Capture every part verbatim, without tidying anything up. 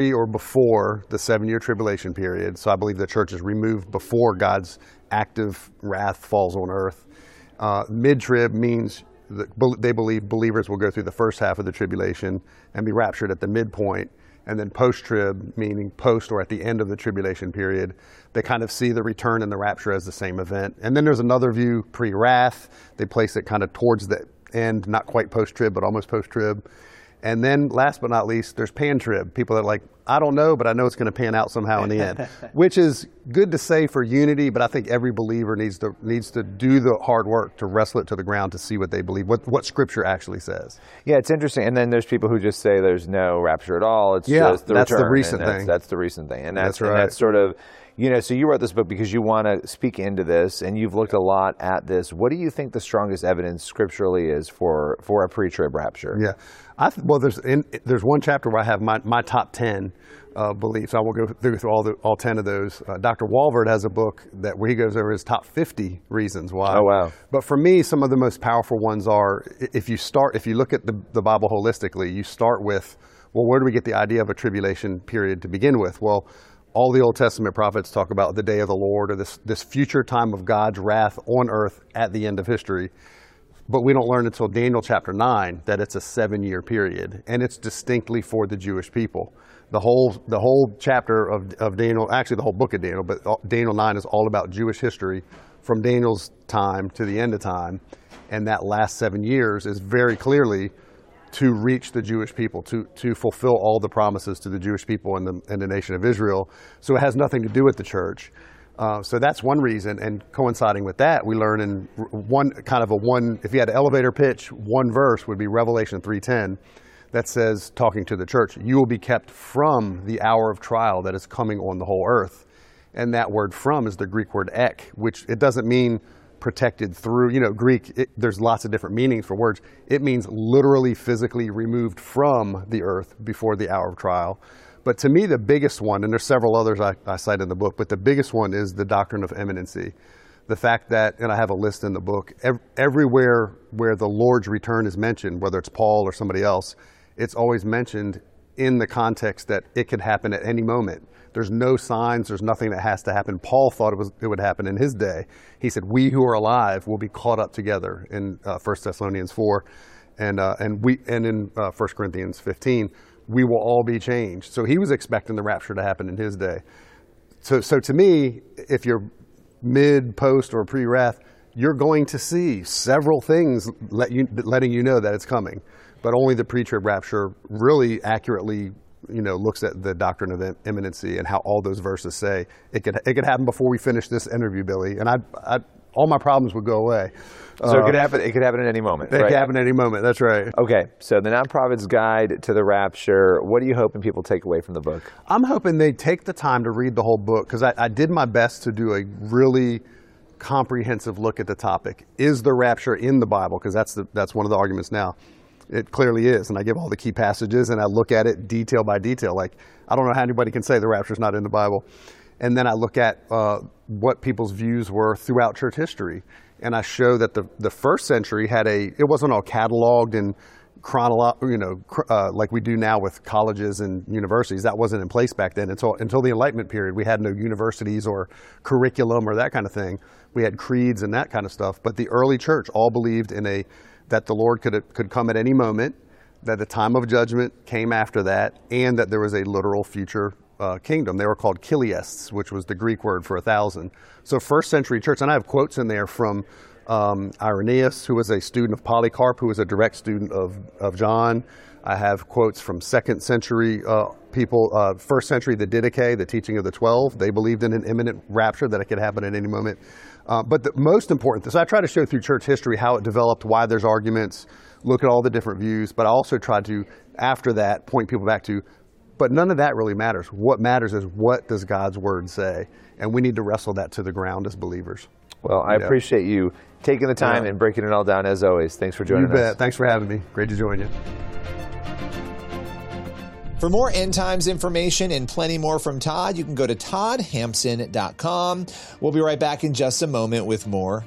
or before the seven-year tribulation period. So I believe the church is removed before God's active wrath falls on earth. Uh, mid-trib means that they believe believers will go through the first half of the tribulation and be raptured at the midpoint. And then post-trib, meaning post or at the end of the tribulation period, they kind of see the return and the rapture as the same event. And then there's another view, pre-wrath. They place it kind of towards the end, not quite post-trib, but almost post-trib. And then last but not least, there's pan-trib. People that are like, I don't know, but I know it's going to pan out somehow in the end, which is good to say for unity, but I think every believer needs to needs to do the hard work to wrestle it to the ground to see what they believe, what, what Scripture actually says. Yeah, it's interesting. And then there's people who just say there's no rapture at all. It's yeah, just the that's return. the recent that's, thing. That's the recent thing. And that's, that's right. And that's sort of, you know, so you wrote this book because you want to speak into this, and you've looked a lot at this. What do you think the strongest evidence scripturally is for, for a pre-trib rapture? Yeah. I th- well, there's in, there's one chapter where I have my, my top ten uh, beliefs. I won't go through, through all the all ten of those. Uh, Doctor Walvoord has a book that where he goes over his top fifty reasons why. Oh, wow. But for me, some of the most powerful ones are, if you start, if you look at the, the Bible holistically, you start with, well, where do we get the idea of a tribulation period to begin with? Well, all the Old Testament prophets talk about the day of the Lord, or this, this future time of God's wrath on earth at the end of history. But we don't learn until Daniel chapter nine that it's a seven-year period, and it's distinctly for the Jewish people. The whole the whole chapter of, of Daniel, actually the whole book of Daniel, but Daniel nine is all about Jewish history from Daniel's time to the end of time. And that last seven years is very clearly to reach the Jewish people, to, to fulfill all the promises to the Jewish people and the, and the nation of Israel. So it has nothing to do with the church. Uh, so that's one reason, and coinciding with that, we learn in one kind of a one, if you had an elevator pitch, one verse would be Revelation three ten that says, talking to the church, you will be kept from the hour of trial that is coming on the whole earth. And that word from is the Greek word ek, which it doesn't mean protected through, you know, Greek, it, there's lots of different meanings for words. It means literally, physically removed from the earth before the hour of trial. But to me, the biggest one, and there's several others I, I cite in the book, but the biggest one is the doctrine of imminency. The fact that, and I have a list in the book, ev- everywhere where the Lord's return is mentioned, whether it's Paul or somebody else, it's always mentioned in the context that it could happen at any moment. There's no signs, there's nothing that has to happen. Paul thought it was it would happen in his day. He said, we who are alive will be caught up together in uh, First Thessalonians four, and uh, and we and in uh, First Corinthians fifteen. We will all be changed. So he was expecting the rapture to happen in his day. So, so to me, if you're mid, post, or pre-wrath, you're going to see several things let you, letting you know that it's coming. But only the pre-trib rapture really accurately, you know, looks at the doctrine of imminency and how all those verses say it could it could happen before we finish this interview, Billy. And I, I all my problems would go away. So uh, it could happen. It could happen at any moment. It right? could happen at any moment. That's right. Okay. So the Nonprofit's Guide to the Rapture. What are you hoping people take away from the book? I'm hoping they take the time to read the whole book, because I, I did my best to do a really comprehensive look at the topic. Is the rapture in the Bible? Because that's the, that's one of the arguments now. It clearly is, and I give all the key passages, and I look at it detail by detail. Like, I don't know how anybody can say the rapture's not in the Bible. And then I look at uh, what people's views were throughout church history. And I show that the, the first century had a, it wasn't all cataloged and chronological, you know, uh, like we do now with colleges and universities. That wasn't in place back then. Until, until the Enlightenment period, we had no universities or curriculum or that kind of thing. We had creeds and that kind of stuff. But the early church all believed in a, that the Lord could, could come at any moment, that the time of judgment came after that, and that there was a literal future Uh, kingdom. They were called Chiliasts, which was the Greek word for a thousand. So first century church, and I have quotes in there from um, Irenaeus, who was a student of Polycarp, who was a direct student of, of John. I have quotes from second century uh, people, uh, first century, the Didache, the teaching of the twelve. They believed in an imminent rapture, that it could happen at any moment. Uh, but the most important, so I try to show through church history how it developed, why there's arguments, look at all the different views, but I also try to, after that, point people back to, but none of that really matters. What matters is, what does God's word say? And we need to wrestle that to the ground as believers. Well, I yeah. appreciate you taking the time yeah. and breaking it all down, as always. Thanks for joining you bet. us. Thanks for having me. Great to join you. For more End Times information and plenty more from Todd, you can go to todd hampson dot com. We'll be right back in just a moment with more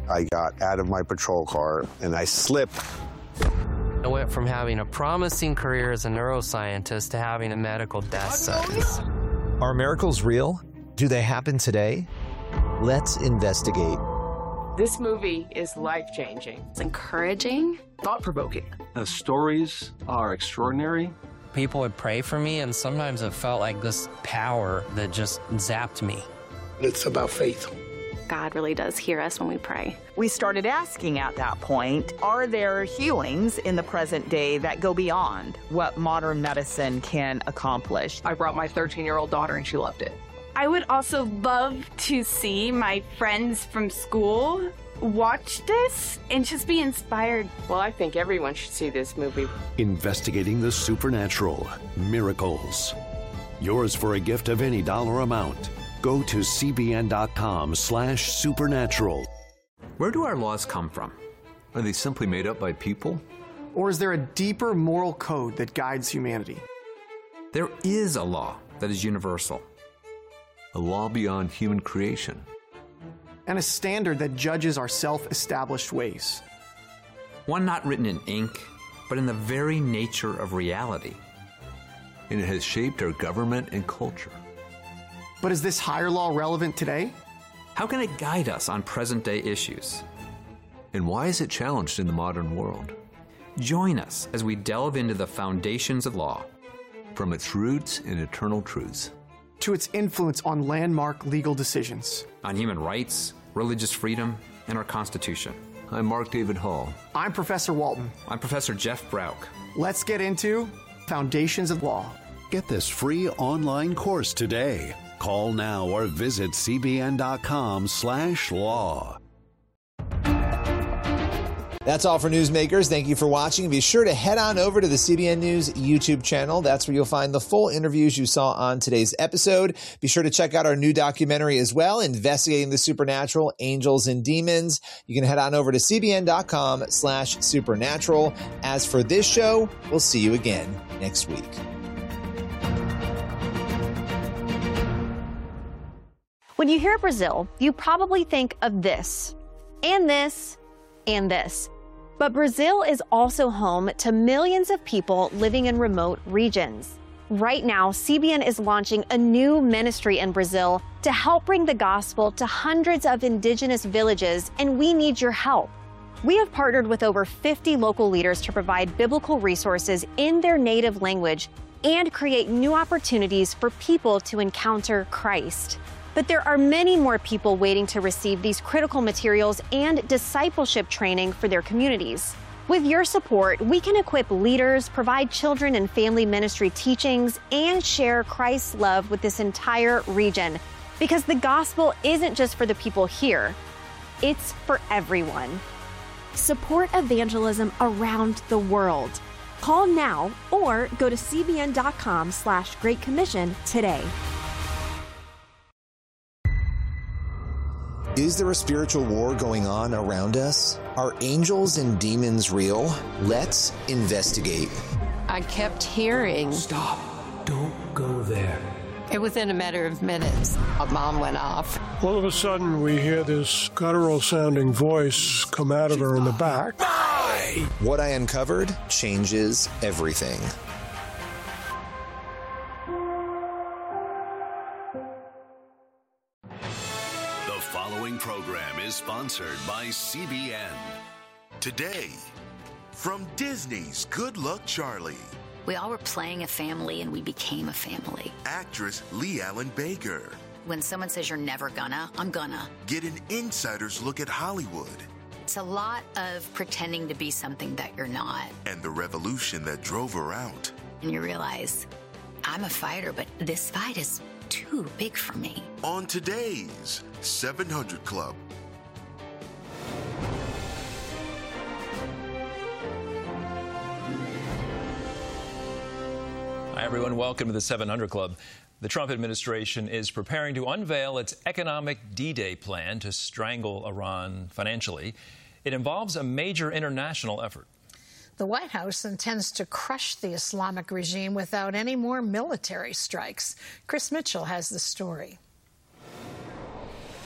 I got out of my patrol car and I slipped. I went from having a promising career as a neuroscientist to having a medical death sentence. Are miracles real? Do they happen today? Let's investigate. This movie is life-changing. It's encouraging. Thought-provoking. The stories are extraordinary. People would pray for me, and sometimes it felt like this power that just zapped me. It's about faith. God really does hear us when we pray. We started asking at that point, are there healings in the present day that go beyond what modern medicine can accomplish? I brought my thirteen-year-old daughter, and she loved it. I would also love to see my friends from school watch this and just be inspired. Well, I think everyone should see this movie. Investigating the supernatural, miracles. Yours for a gift of any dollar amount. Go to cbn.com slash supernatural. Where do our laws come from? Are they simply made up by people? Or is there a deeper moral code that guides humanity? There is a law that is universal. A law beyond human creation. And a standard that judges our self-established ways. One not written in ink, but in the very nature of reality. And it has shaped our government and culture. But is this higher law relevant today? How can it guide us on present-day issues? And why is it challenged in the modern world? Join us as we delve into the foundations of law. From its roots and eternal truths. To its influence on landmark legal decisions. On human rights, religious freedom, and our Constitution. I'm Mark David Hall. I'm Professor Walton. I'm Professor Jeff Brauch. Let's get into Foundations of Law. Get this free online course today. Call now or visit cbn.com slash law. That's all for Newsmakers. Thank you for watching. Be sure to head on over to the C B N News YouTube channel. That's where you'll find the full interviews you saw on today's episode. Be sure to check out our new documentary as well, Investigating the Supernatural, Angels and Demons. You can head on over to cbn.com slash supernatural. As for this show, we'll see you again next week. When you hear Brazil, you probably think of this, and this, and this. But Brazil is also home to millions of people living in remote regions. Right now, C B N is launching a new ministry in Brazil to help bring the gospel to hundreds of indigenous villages, and we need your help. We have partnered with over fifty local leaders to provide biblical resources in their native language and create new opportunities for people to encounter Christ. But there are many more people waiting to receive these critical materials and discipleship training for their communities. With your support, we can equip leaders, provide children and family ministry teachings, and share Christ's love with this entire region. Because the gospel isn't just for the people here, it's for everyone. Support evangelism around the world. Call now or go to cbn.com slash Great Commission today. Is there a spiritual war going on around us? Are angels and demons real? Let's investigate. I kept hearing, Stop. Don't go there. and within a matter of minutes, a bomb went off. All of a sudden, we hear this guttural-sounding voice come out of her in the back. What I uncovered changes everything. The following program is sponsored by C B N. Today, from Disney's Good Luck Charlie. We all were playing a family and we became a family. Actress Lee Allen Baker. When someone says you're never gonna, I'm gonna. Get an insider's look at Hollywood. It's a lot of pretending to be something that you're not. And the revolution that drove her out. And you realize, I'm a fighter, but this fight is too big for me. On today's seven hundred Club. Hi, everyone. Welcome to the seven hundred Club. The Trump administration is preparing to unveil its economic D-Day plan to strangle Iran financially. It involves a major international effort. The White House intends to crush the Islamic regime without any more military strikes. Chris Mitchell has the story.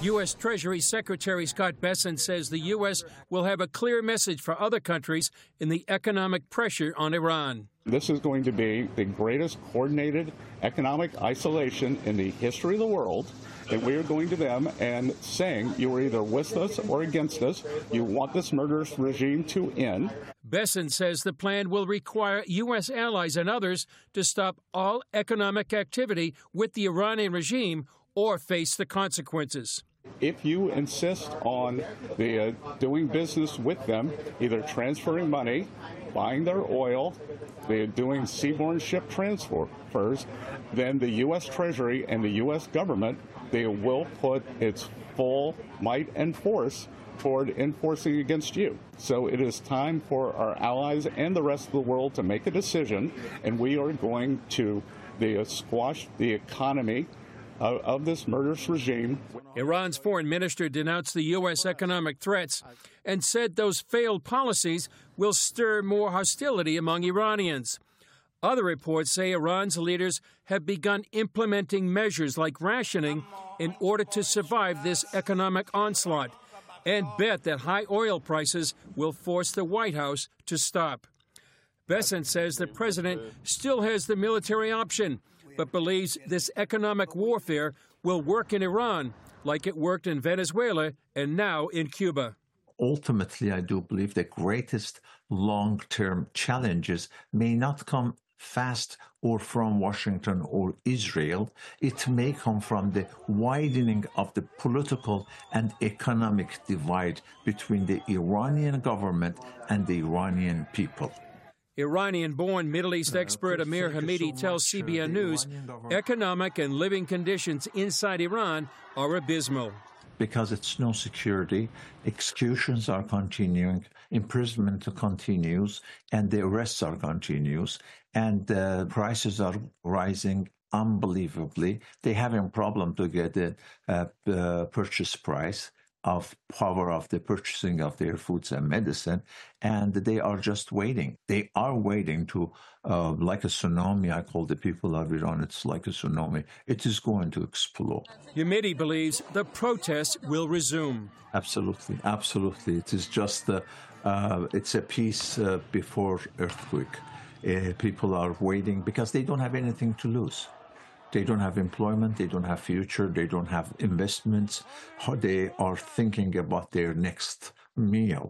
U S. Treasury Secretary Scott Bessent says the U S will have a clear message for other countries in the economic pressure on Iran. This is going to be the greatest coordinated economic isolation in the history of the world. And we are going to them and saying, you are either with us or against us. You want this murderous regime to end. Bessent says the plan will require U S allies and others to stop all economic activity with the Iranian regime or face the consequences. If you insist on the, uh, doing business with them, either transferring money, buying their oil, they're doing seaborne ship transfers, then the U S. Treasury and the U S government, they will put its full might and force toward enforcing against you. So it is time for our allies and the rest of the world to make a decision, and we are going to the, uh, squash the economy of, of this murderous regime. Iran's foreign minister denounced the U S economic threats and said those failed policies will stir more hostility among Iranians. Other reports say Iran's leaders have begun implementing measures like rationing in order to survive this economic onslaught, and bet that high oil prices will force the White House to stop. Bessent says the president still has the military option, but believes this economic warfare will work in Iran like it worked in Venezuela and now in Cuba. Ultimately, I do believe the greatest long-term challenges may not come fast or from Washington or Israel. It may come from the widening of the political and economic divide between the Iranian government and the Iranian people. Iranian-born Middle East expert Amir Hamidi tells C B N News economic and living conditions inside Iran are abysmal. Because it's no security, executions are continuing, imprisonment continues, and the arrests are continuous, and uh, prices are rising unbelievably. They have a problem to get the uh, uh, purchase price of power of the purchasing of their foods and medicine, and they are just waiting. They are waiting to, uh, like a tsunami, I call the people of Iran, it's like a tsunami. It is going to explode. Hamidi believes the protests will resume. Absolutely, absolutely. It is just, uh, uh, it's a peace uh, before earthquake. Uh, people are waiting because they don't have anything to lose. They don't have employment, they don't have future, they don't have investments. They are thinking about their next meal,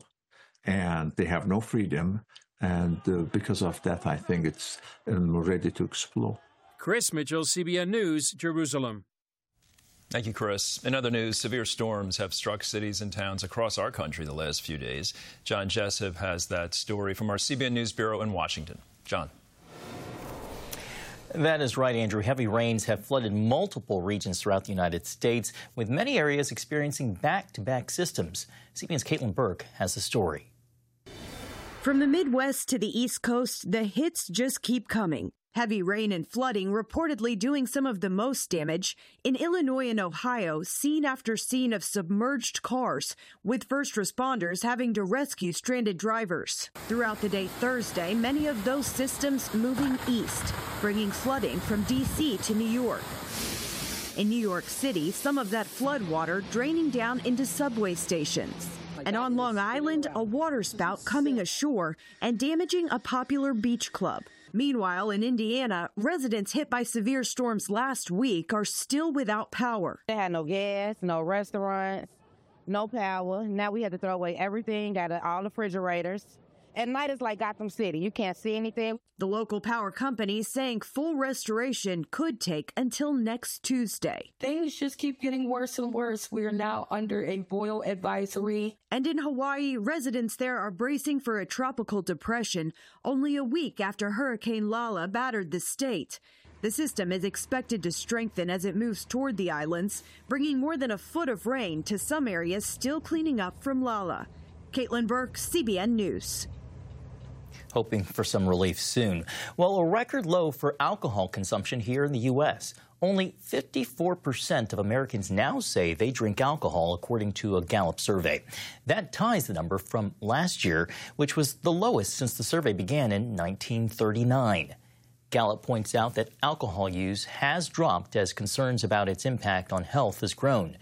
and they have no freedom. And uh, because of that, I think it's um, ready to explode. Chris Mitchell, C B N News, Jerusalem. Thank you, Chris. In other news, severe storms have struck cities and towns across our country the last few days. John Jessup has that story from our C B N News Bureau in Washington. John. That is right, Andrew. Heavy rains have flooded multiple regions throughout the United States, with many areas experiencing back-to-back systems. C B N's Caitlin Burke has the story. From the Midwest to the East Coast, the hits just keep coming. Heavy rain and flooding reportedly doing some of the most damage. In Illinois and Ohio, scene after scene of submerged cars, with first responders having to rescue stranded drivers. Throughout the day Thursday, many of those systems moving east, bringing flooding from D C to New York. In New York City, some of that flood water draining down into subway stations. And on Long Island, a water spout coming ashore and damaging a popular beach club. Meanwhile, in Indiana, residents hit by severe storms last week are still without power. They had no gas, no restaurants, no power. Now we had to throw away everything, got all the refrigerators. At night, it's like Gotham City. You can't see anything. The local power company saying full restoration could take until next Tuesday. Things just keep getting worse and worse. We are now under a boil advisory. And in Hawaii, residents there are bracing for a tropical depression only a week after Hurricane Lala battered the state. The system is expected to strengthen as it moves toward the islands, bringing more than a foot of rain to some areas still cleaning up from Lala. Caitlin Burke, C B N News. Hoping for some relief soon. Well, a record low for alcohol consumption here in the U S. Only fifty-four percent of Americans now say they drink alcohol, according to a Gallup survey. That ties the number from last year, which was the lowest since the survey began in nineteen thirty-nine. Gallup points out that alcohol use has dropped as concerns about its impact on health has grown.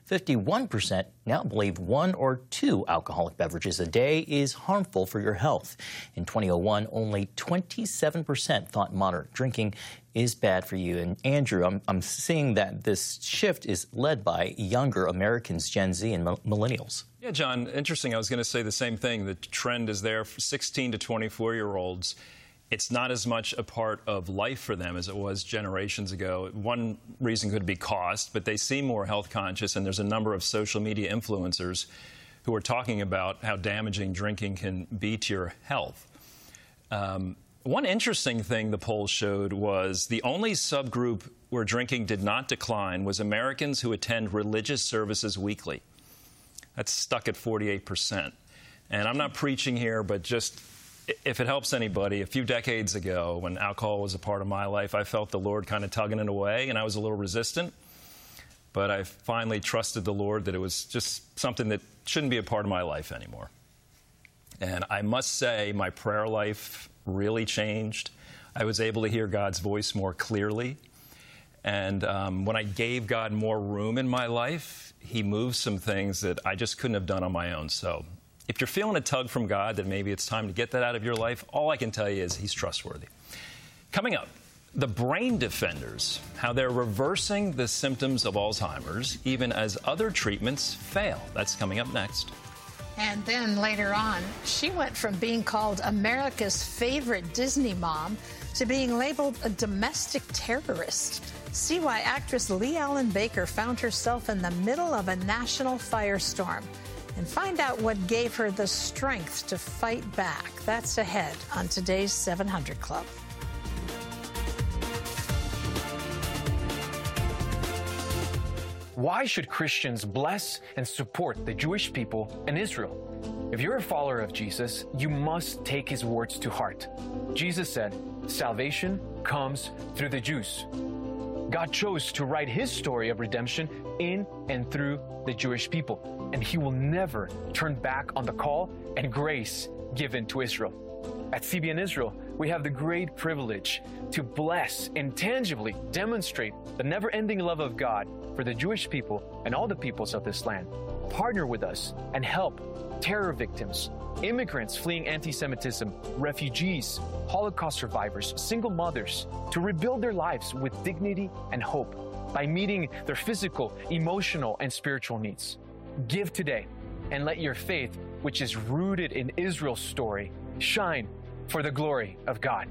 fifty-one percent now believe one or two alcoholic beverages a day is harmful for your health. In twenty oh one, only twenty-seven percent thought moderate drinking is bad for you. And Andrew, I'm, I'm seeing that this shift is led by younger Americans, Gen Z and millennials. Yeah, John, interesting. I was going to say the same thing. The trend is there for sixteen to twenty-four-year-olds. It's not as much a part of life for them as it was generations ago. One reason could be cost, but they seem more health conscious, and there's a number of social media influencers who are talking about how damaging drinking can be to your health. Um, one interesting thing the poll showed was the only subgroup where drinking did not decline was Americans who attend religious services weekly. That's stuck at forty-eight percent. And I'm not preaching here, but just if it helps anybody, a few decades ago when alcohol was a part of my life, I felt the Lord kind of tugging it away, and I was a little resistant. But I finally trusted the Lord that it was just something that shouldn't be a part of my life anymore. And I must say my prayer life really changed. I was able to hear God's voice more clearly. And um, when I gave God more room in my life, he moved some things that I just couldn't have done on my own. So if you're feeling a tug from God that maybe it's time to get that out of your life, all I can tell you is he's trustworthy. Coming up, the Brain Defenders, how they're reversing the symptoms of Alzheimer's even as other treatments fail. That's coming up next. And then later on, she went from being called America's favorite Disney mom to being labeled a domestic terrorist. See why actress Lee Allen Baker found herself in the middle of a national firestorm. And find out what gave her the strength to fight back. That's ahead on today's seven hundred Club. Why should Christians bless and support the Jewish people and Israel? If you're a follower of Jesus, you must take his words to heart. Jesus said, "Salvation comes through the Jews." God chose to write his story of redemption in and through the Jewish people, and he will never turn back on the call and grace given to Israel. At C B N Israel, we have the great privilege to bless and tangibly demonstrate the never-ending love of God for the Jewish people and all the peoples of this land. Partner with us and help terror victims, immigrants fleeing anti-Semitism, refugees, Holocaust survivors, single mothers, to rebuild their lives with dignity and hope by meeting their physical, emotional, and spiritual needs. Give today and let your faith, which is rooted in Israel's story, shine for the glory of God.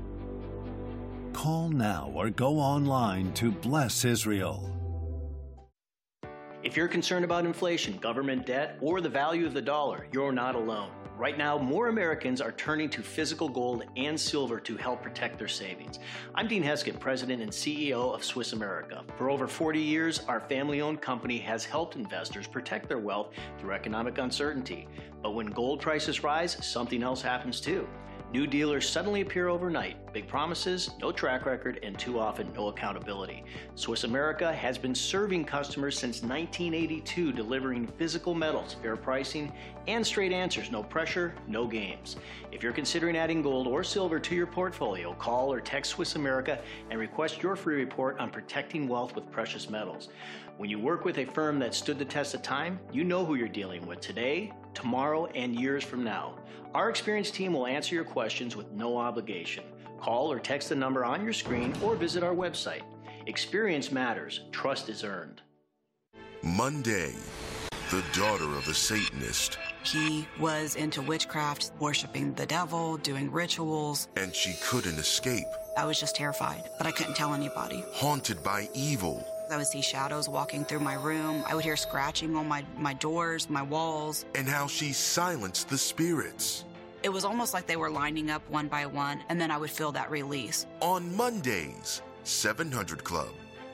Call now or go online to Bless Israel. If you're concerned about inflation, government debt, or the value of the dollar, you're not alone. Right now, more Americans are turning to physical gold and silver to help protect their savings. I'm Dean Heskett, President and C E O of Swiss America. For over forty years, our family-owned company has helped investors protect their wealth through economic uncertainty. But when gold prices rise, something else happens too. New dealers suddenly appear overnight. Big promises, no track record, and too often no accountability. Swiss America has been serving customers since nineteen eighty-two, delivering physical metals, fair pricing, and straight answers. No pressure, no games. If you're considering adding gold or silver to your portfolio, call or text Swiss America and request your free report on protecting wealth with precious metals. When you work with a firm that stood the test of time, you know who you're dealing with today, tomorrow, and years from now. Our experienced team will answer your questions with no obligation. Call or text the number on your screen or visit our website. Experience matters. Trust is earned. Monday, the daughter of a Satanist. He was into witchcraft, worshiping the devil, doing rituals. And she couldn't escape. I was just terrified, but I couldn't tell anybody. Haunted by evil. I would see shadows walking through my room. I would hear scratching on my, my doors, my walls. And how she silenced the spirits. It was almost like they were lining up one by one, and then I would feel that release. On Mondays, seven hundred Club.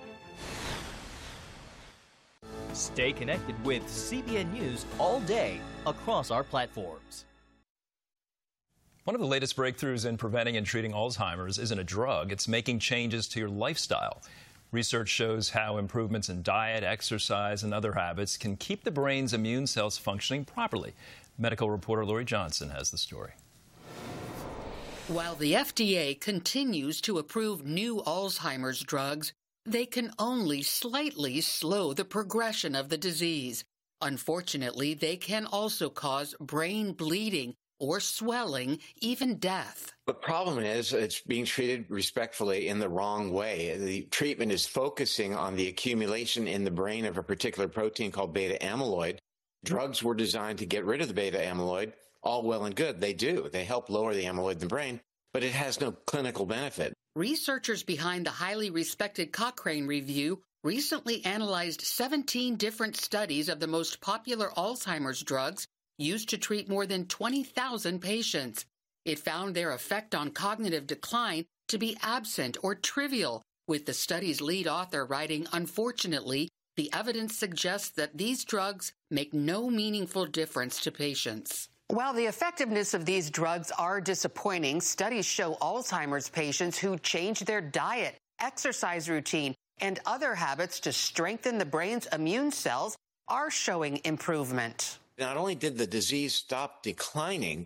Stay connected with C B N News all day across our platforms. One of the latest breakthroughs in preventing and treating Alzheimer's isn't a drug. It's making changes to your lifestyle. Research shows how improvements in diet, exercise, and other habits can keep the brain's immune cells functioning properly. Medical reporter Lori Johnson has the story. While the F D A continues to approve new Alzheimer's drugs, they can only slightly slow the progression of the disease. Unfortunately, they can also cause brain bleeding or swelling, even death. The problem is it's being treated respectfully in the wrong way. The treatment is focusing on the accumulation in the brain of a particular protein called beta amyloid. Drugs were designed to get rid of the beta amyloid. All well and good. They do. They help lower the amyloid in the brain, but it has no clinical benefit. Researchers behind the highly respected Cochrane Review recently analyzed seventeen different studies of the most popular Alzheimer's drugs used to treat more than twenty thousand patients. It found their effect on cognitive decline to be absent or trivial, with the study's lead author writing, "Unfortunately, the evidence suggests that these drugs make no meaningful difference to patients." While the effectiveness of these drugs are disappointing, studies show Alzheimer's patients who change their diet, exercise routine, and other habits to strengthen the brain's immune cells are showing improvement. Not only did the disease stop declining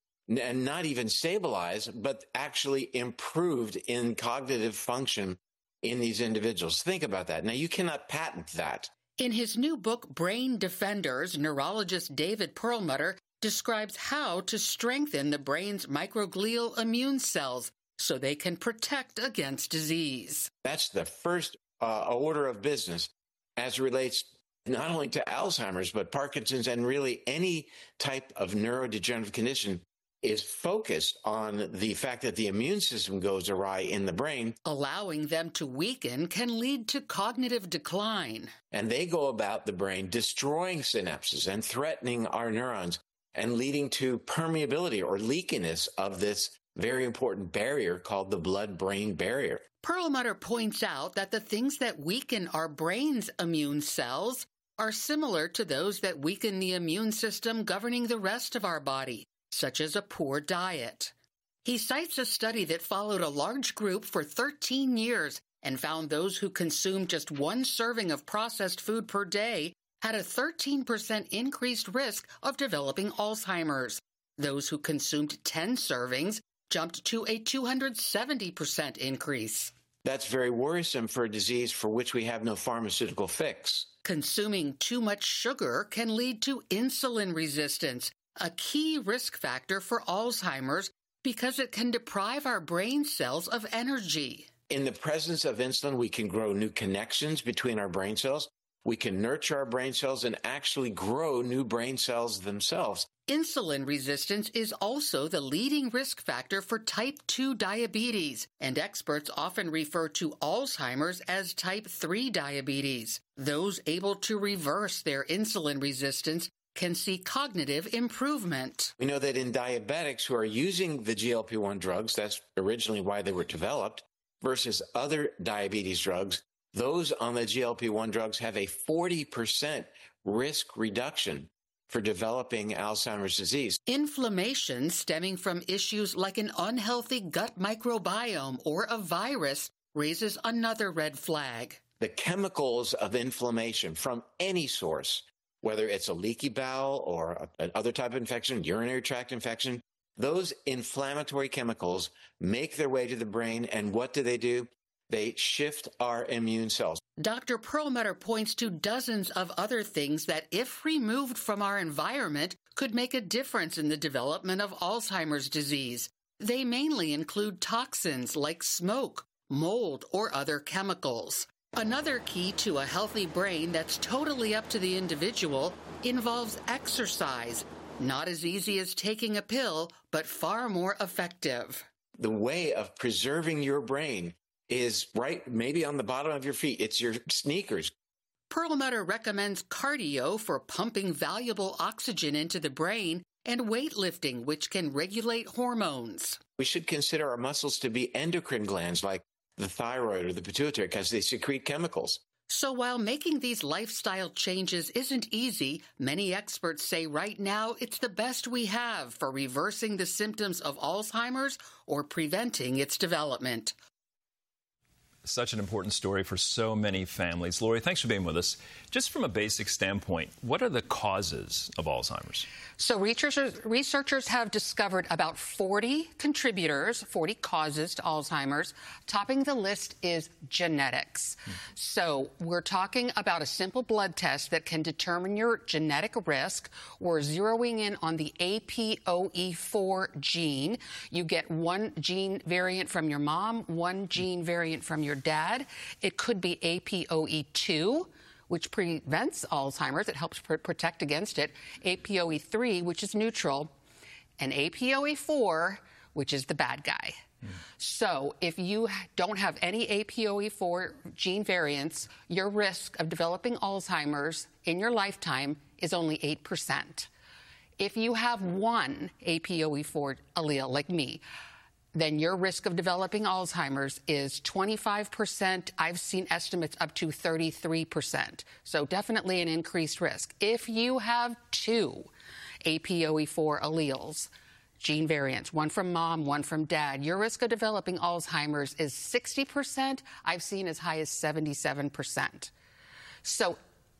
and not even stabilize, but actually improved in cognitive function in these individuals. Think about that. Now, you cannot patent that. In his new book, Brain Defenders, neurologist David Perlmutter describes how to strengthen the brain's microglial immune cells so they can protect against disease. That's the first uh, order of business as it relates not only to Alzheimer's, but Parkinson's and really any type of neurodegenerative condition is focused on the fact that the immune system goes awry in the brain. Allowing them to weaken can lead to cognitive decline. And they go about the brain destroying synapses and threatening our neurons and leading to permeability or leakiness of this very important barrier called the blood-brain barrier. Perlmutter points out that the things that weaken our brain's immune cells are similar to those that weaken the immune system governing the rest of our body, such as a poor diet. He cites a study that followed a large group for thirteen years and found those who consumed just one serving of processed food per day had a thirteen percent increased risk of developing Alzheimer's. Those who consumed ten servings jumped to a two hundred seventy percent increase. That's very worrisome for a disease for which we have no pharmaceutical fix. Consuming too much sugar can lead to insulin resistance, a key risk factor for Alzheimer's because it can deprive our brain cells of energy. In the presence of insulin, we can grow new connections between our brain cells. We can nurture our brain cells and actually grow new brain cells themselves. Insulin resistance is also the leading risk factor for type two diabetes, and experts often refer to Alzheimer's as type three diabetes. Those able to reverse their insulin resistance can see cognitive improvement. We know that in diabetics who are using the G L P one drugs, that's originally why they were developed, versus other diabetes drugs, those on the G L P one drugs have a forty percent risk reduction for developing Alzheimer's disease. Inflammation stemming from issues like an unhealthy gut microbiome or a virus raises another red flag. The chemicals of inflammation from any source, whether it's a leaky bowel or another type of infection, urinary tract infection, those inflammatory chemicals make their way to the brain, and what do they do? They shift our immune cells. Doctor Perlmutter points to dozens of other things that, if removed from our environment, could make a difference in the development of Alzheimer's disease. They mainly include toxins like smoke, mold, or other chemicals. Another key to a healthy brain that's totally up to the individual involves exercise. Not as easy as taking a pill, but far more effective. The way of preserving your brain is right maybe on the bottom of your feet. It's your sneakers. Perlmutter recommends cardio for pumping valuable oxygen into the brain and weightlifting, which can regulate hormones. We should consider our muscles to be endocrine glands like the thyroid or the pituitary because they secrete chemicals. So while making these lifestyle changes isn't easy, many experts say right now it's the best we have for reversing the symptoms of Alzheimer's or preventing its development. Such an important story for so many families. Lori, thanks for being with us. Just from a basic standpoint, what are the causes of Alzheimer's? So researchers, researchers have discovered about forty contributors, forty causes to Alzheimer's. Topping the list is genetics. Hmm. So we're talking about a simple blood test that can determine your genetic risk. We're zeroing in on the A P O E four gene. You get one gene variant from your mom, one gene variant from your dad. It could be A P O E two, which prevents Alzheimer's. It helps pr- protect against it. A P O E three, which is neutral, and A P O E four, which is the bad guy. Mm. So if you don't have any A P O E four gene variants, your risk of developing Alzheimer's in your lifetime is only eight percent. If you have one A P O E four allele, like me, then your risk of developing Alzheimer's is twenty-five percent. I've seen estimates up to thirty-three percent. So definitely an increased risk. If you have two A P O E four alleles, gene variants, one from mom, one from dad, your risk of developing Alzheimer's is sixty percent. I've seen as high as seventy-seven percent. So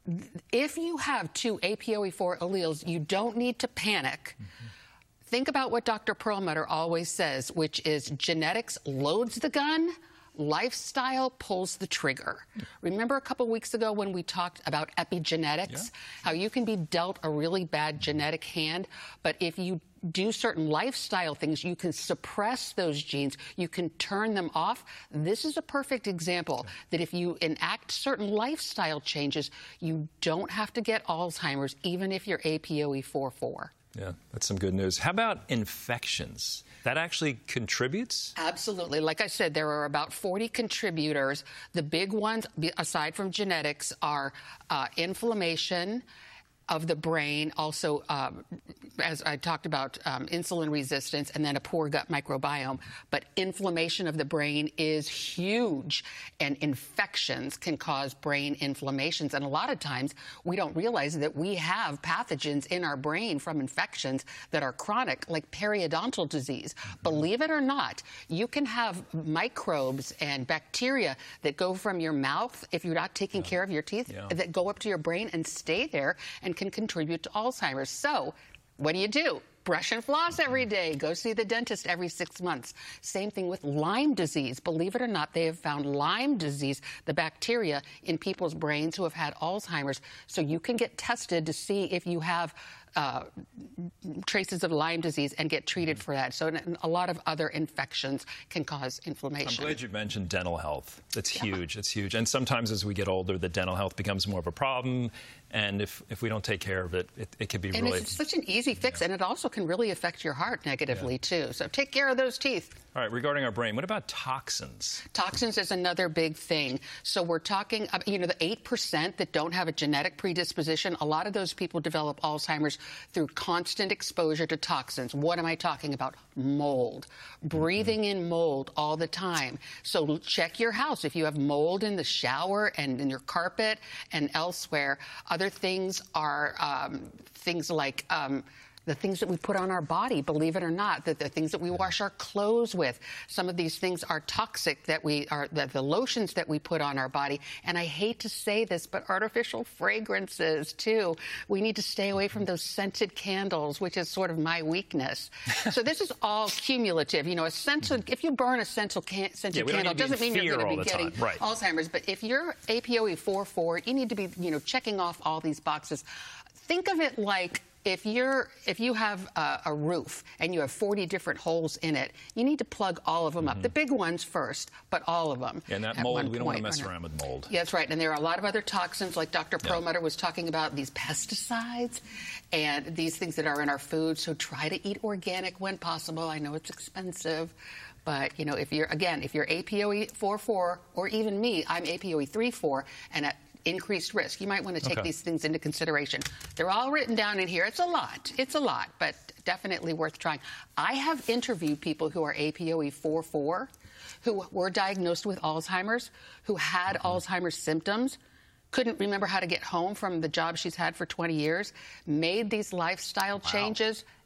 if you have two A P O E four alleles, you don't need to panic. Mm-hmm. Think about what Doctor Perlmutter always says, which is genetics loads the gun, lifestyle pulls the trigger. Remember a couple weeks ago when we talked about epigenetics, yeah. how you can be dealt a really bad genetic hand, but if you do certain lifestyle things, you can suppress those genes, you can turn them off. This is a perfect example that if you enact certain lifestyle changes, you don't have to get Alzheimer's, even if you're A P O E four four. Yeah, that's some good news. How about infections? That actually contributes? Absolutely. Like I said, there are about forty contributors. The big ones, aside from genetics, are uh, inflammation of the brain, also, um, as I talked about, um, insulin resistance, and then a poor gut microbiome. But inflammation of the brain is huge, and infections can cause brain inflammations. And a lot of times, we don't realize that we have pathogens in our brain from infections that are chronic, like periodontal disease. Mm-hmm. Believe it or not, you can have microbes and bacteria that go from your mouth, if you're not taking yeah. care of your teeth, yeah. that go up to your brain and stay there and can contribute to Alzheimer's. So what do you do? Brush and floss every day. Go see the dentist every six months. Same thing with Lyme disease. Believe it or not, they have found Lyme disease, the bacteria, in people's brains who have had Alzheimer's. So you can get tested to see if you have uh, traces of Lyme disease and get treated for that. So a lot of other infections can cause inflammation. I'm glad you mentioned dental health. That's yeah. huge. It's huge. And sometimes as we get older, the dental health becomes more of a problem. And if, if we don't take care of it, it, it can be and really... And it's such an easy fix, yeah. and it also can really affect your heart negatively, yeah. too. So take care of those teeth. All right, regarding our brain, what about toxins? Toxins is another big thing. So we're talking, you know, the eight percent that don't have a genetic predisposition, a lot of those people develop Alzheimer's through constant exposure to toxins. What am I talking about? Mold. Breathing mm-hmm. in mold all the time. So check your house. If you have mold in the shower and in your carpet and elsewhere, other things are um, things like... Um, the things that we put on our body, believe it or not, that the things that we wash our clothes with. Some of these things are toxic that we are, the, the lotions that we put on our body. And I hate to say this, but artificial fragrances, too. We need to stay away from those scented candles, which is sort of my weakness. So this is all cumulative. You know, a scented, if you burn a scented, can, scented yeah, candle, doesn't mean you're going to be getting right. Alzheimer's. But if you're A P O E four four, you need to be, you know, checking off all these boxes. Think of it like, If you're if you have a, a roof and you have forty different holes in it, you need to plug all of them mm-hmm. up. The big ones first, but all of them. Yeah, and that mold, we don't want to mess around with mold. Yeah, that's right. And there are a lot of other toxins, like Doctor Yeah. Perlmutter was talking about, these pesticides and these things that are in our food. So try to eat organic when possible. I know it's expensive. But, you know, if you're, again, if you're A P O E four four, or even me, I'm A P O E three four, and at increased risk, you might want to take okay. these things into consideration. They're all written down in here. It's a lot. It's a lot, but definitely worth trying. I have interviewed people who are A P O E four four, who were diagnosed with Alzheimer's, who had mm-hmm. Alzheimer's symptoms, couldn't remember how to get home from the job she's had for twenty years, made these lifestyle wow. changes,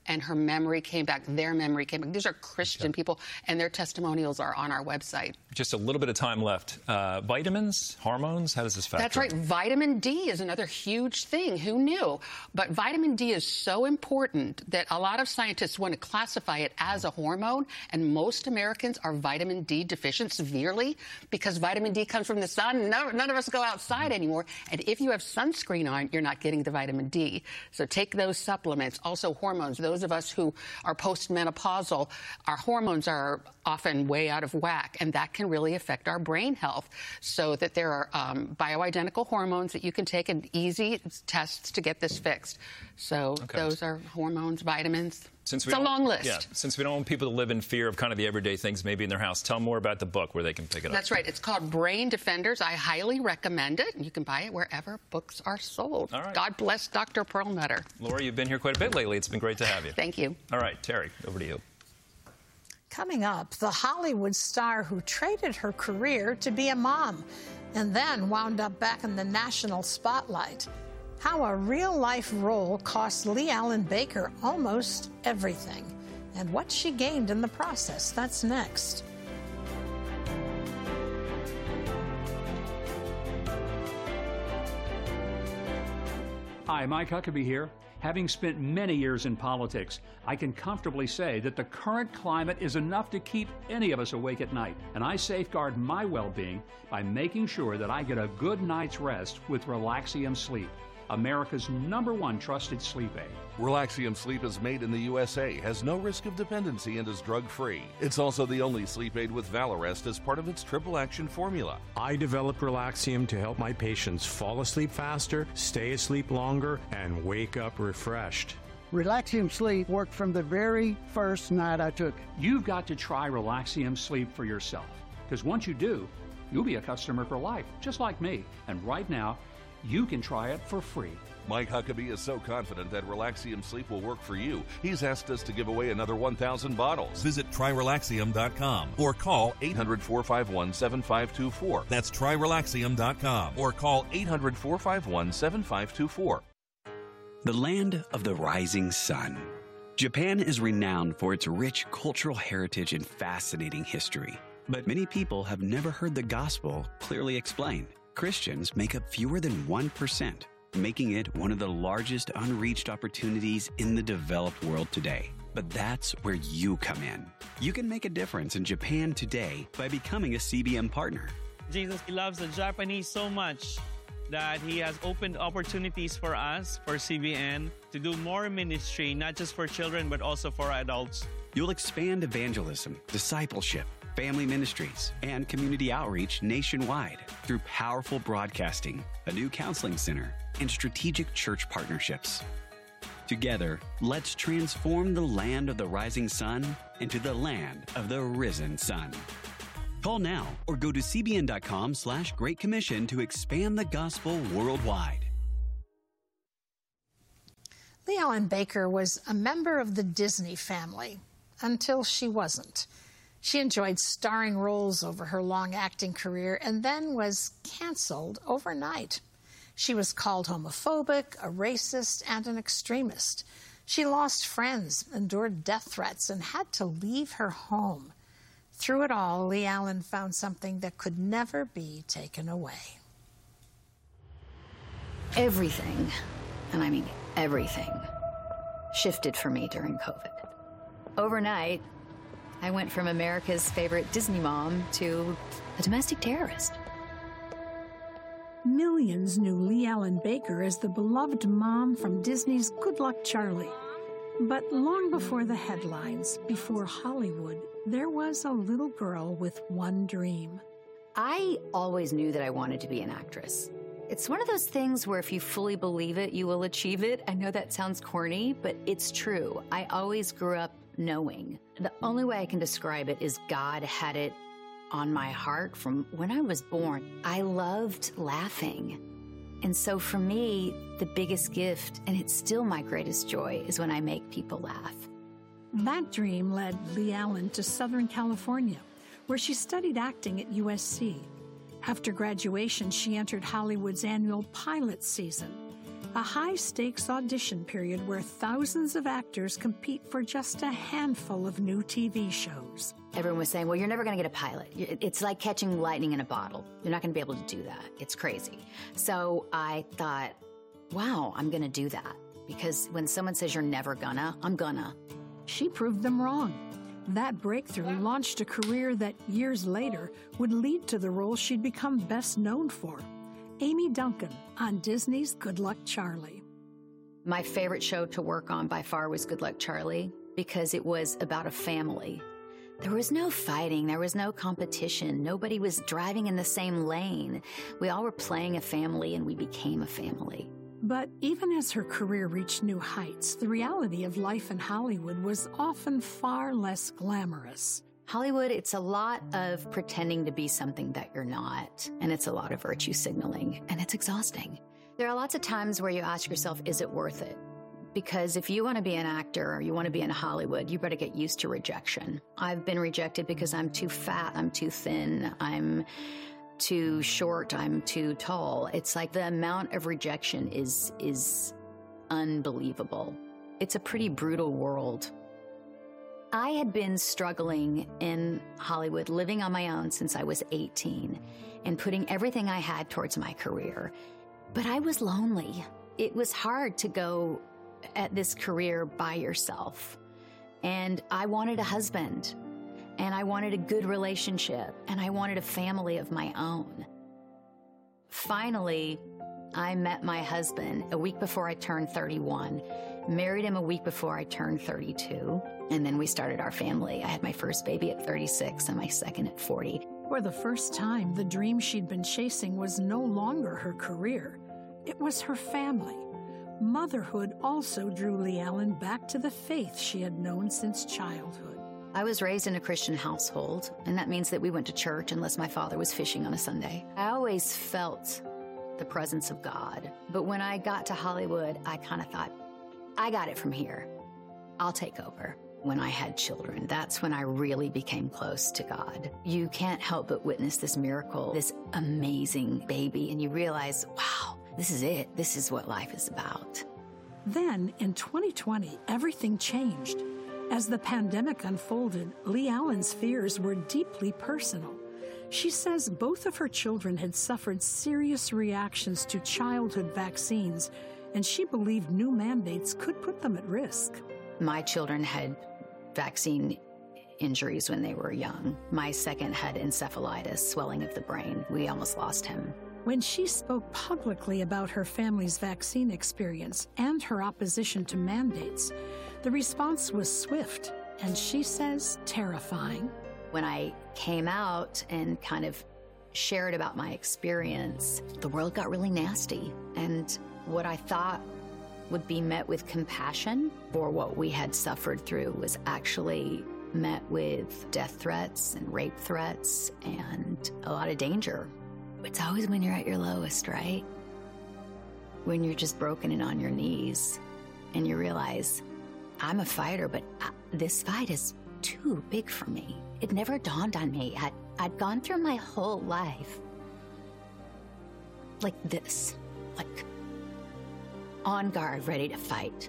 and her memory came back, their memory came back. These are Christian okay. people, and their testimonials are on our website. Just a little bit of time left. Uh, vitamins, hormones, how does this factor? That's right. Vitamin D is another huge thing. Who knew? But vitamin D is so important that a lot of scientists want to classify it as a hormone, and most Americans are vitamin D deficient severely because vitamin D comes from the sun. No, none of us go outside anymore. And if you have sunscreen on, you're not getting the vitamin D. So take those supplements. Also hormones. Those of us who are postmenopausal, our hormones are often way out of whack, and that can really affect our brain health. So that there are um, bioidentical hormones that you can take and easy tests to get this fixed. So okay. those are hormones, vitamins. Since we it's a long list. Yeah, since we don't want people to live in fear of kind of the everyday things maybe in their house, tell them more about the book where they can pick it up. That's right. It's called Brain Defenders. I highly recommend it. You can buy it wherever books are sold. All right. God bless Doctor Perlmutter. Laura, you've been here quite a bit lately. It's been great to have you. Thank you. All right, Terry, over to you. Coming up, the Hollywood star who traded her career to be a mom and then wound up back in the national spotlight. How a real-life role cost Lee Allen Baker almost everything, and what she gained in the process. That's next. Hi, Mike Huckabee here. Having spent many years in politics, I can comfortably say that the current climate is enough to keep any of us awake at night, and I safeguard my well-being by making sure that I get a good night's rest with Relaxium Sleep, America's number one trusted sleep aid. Relaxium Sleep is made in the U S A, has no risk of dependency, and is drug-free. It's also the only sleep aid with Valarest as part of its triple-action formula. I developed Relaxium to help my patients fall asleep faster, stay asleep longer, and wake up refreshed. Relaxium Sleep worked from the very first night I took it. You've got to try Relaxium Sleep for yourself, because once you do, you'll be a customer for life, just like me. And right now, you can try it for free. Mike Huckabee is so confident that Relaxium Sleep will work for you, he's asked us to give away another one thousand bottles. Visit try relaxium dot com or call eight hundred, four five one, seven five two four. That's try relaxium dot com or call eight hundred, four five one, seven five two four. The land of the rising sun. Japan is renowned for its rich cultural heritage and fascinating history. But many people have never heard the gospel clearly explained. Christians make up fewer than one percent, making it one of the largest unreached opportunities in the developed world today. But that's where you come in. You can make a difference in Japan today by becoming a C B M partner. Jesus loves the Japanese so much that he has opened opportunities for us, for C B N, to do more ministry, not just for children, but also for adults. You'll expand evangelism, discipleship, family ministries, and community outreach nationwide through powerful broadcasting, a new counseling center, and strategic church partnerships. Together, let's transform the land of the rising sun into the land of the risen sun. Call now or go to cbn.com slash Great Commission to expand the gospel worldwide. Lee Allen Baker was a member of the Disney family until she wasn't. She enjoyed starring roles over her long acting career and then was canceled overnight. She was called homophobic, a racist, and an extremist. She lost friends, endured death threats, and had to leave her home. Through it all, Lee Allen found something that could never be taken away. Everything, and I mean everything, shifted for me during COVID. Overnight, I went from America's favorite Disney mom to a domestic terrorist. Millions knew Lee Allen Baker as the beloved mom from Disney's Good Luck Charlie. But long before the headlines, before Hollywood, there was a little girl with one dream. I always knew that I wanted to be an actress. It's one of those things where if you fully believe it, you will achieve it. I know that sounds corny, but it's true. I always grew up knowing. The only way I can describe it is God had it on my heart from when I was born. I loved laughing. And so for me, the biggest gift, and it's still my greatest joy, is when I make people laugh. That dream led Lee Allen to Southern California, where she studied acting at U S C. After graduation, she entered Hollywood's annual pilot season. a high-stakes audition period where thousands of actors compete for just a handful of new T V shows. Everyone was saying, well, you're never going to get a pilot. It's like catching lightning in a bottle. You're not going to be able to do that. It's crazy. So I thought, wow, I'm going to do that. Because when someone says you're never gonna, I'm gonna. She proved them wrong. That breakthrough launched a career that years later would lead to the role she'd become best known for. Amy Duncan on Disney's Good Luck Charlie. My favorite show to work on by far was Good Luck Charlie because it was about a family. There was no fighting. There was no competition. Nobody was driving in the same lane. We all were playing a family, and we became a family. But even as her career reached new heights, the reality of life in Hollywood was often far less glamorous. Hollywood, it's a lot of pretending to be something that you're not, and it's a lot of virtue signaling, and it's exhausting. There are lots of times where you ask yourself, is it worth it? Because if you want to be an actor or you want to be in Hollywood, you better get used to rejection. I've been rejected because I'm too fat, I'm too thin, I'm too short, I'm too tall. It's like the amount of rejection is is unbelievable. It's a pretty brutal world. I had been struggling in Hollywood, living on my own since I was eighteen, and putting everything I had towards my career. But I was lonely. It was hard to go at this career by yourself. And I wanted a husband. And I wanted a good relationship, and I wanted a family of my own. Finally, I met my husband a week before I turned thirty-one, married him a week before I turned thirty-two, and then we started our family. I had my first baby at thirty-six and my second at forty. For the first time, the dream she'd been chasing was no longer her career. It was her family. Motherhood also drew Lee Allen back to the faith she had known since childhood. I was raised in a Christian household, and that means that we went to church unless my father was fishing on a Sunday. I always felt the presence of God, but when I got to Hollywood, I kind of thought, I got it from here. I'll take over. When I had children, that's when I really became close to God. You can't help but witness this miracle, this amazing baby, and you realize, wow, this is it. This is what life is about. Then, in twenty twenty, everything changed. As the pandemic unfolded, Lee Allen's fears were deeply personal. She says both of her children had suffered serious reactions to childhood vaccines, and she believed new mandates could put them at risk. My children had vaccine injuries when they were young. My second had encephalitis, swelling of the brain. We almost lost him. When she spoke publicly about her family's vaccine experience and her opposition to mandates, the response was swift, and she says terrifying. When I came out and kind of shared about my experience, the world got really nasty. And what I thought would be met with compassion for what we had suffered through was actually met with death threats and rape threats and a lot of danger. It's always when you're at your lowest, right? When you're just broken and on your knees and you realize, I'm a fighter, but I, this fight is too big for me. It never dawned on me. I'd, I'd gone through my whole life like this, like on guard, ready to fight.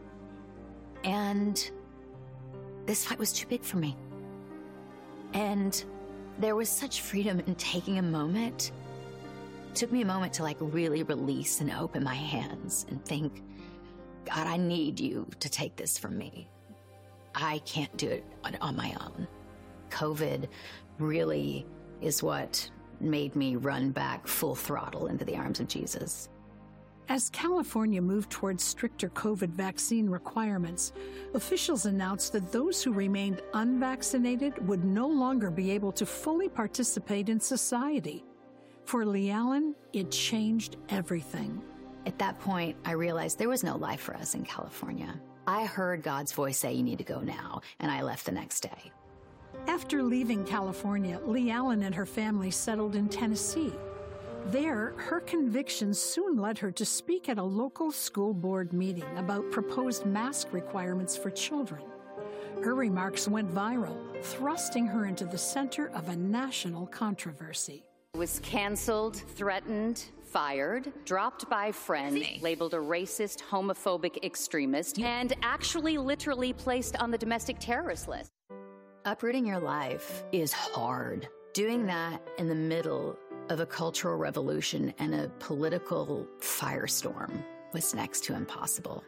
And this fight was too big for me. And there was such freedom in taking a moment. It took me a moment to like really release and open my hands and think, God, I need you to take this from me. I can't do it on, on my own. COVID really is what made me run back full throttle into the arms of Jesus. As California moved towards stricter COVID vaccine requirements, officials announced that those who remained unvaccinated would no longer be able to fully participate in society. For Lee Allen, it changed everything. At that point, I realized there was no life for us in California. I heard God's voice say, you need to go now, and I left the next day. After leaving California, Lee Allen and her family settled in Tennessee. There, her convictions soon led her to speak at a local school board meeting about proposed mask requirements for children. Her remarks went viral, thrusting her into the center of a national controversy. Was canceled, threatened, fired, dropped by friend, labeled a racist, homophobic extremist, and actually literally placed on the domestic terrorist list. Uprooting your life is hard. Doing that in the middle of a cultural revolution and a political firestorm was next to impossible.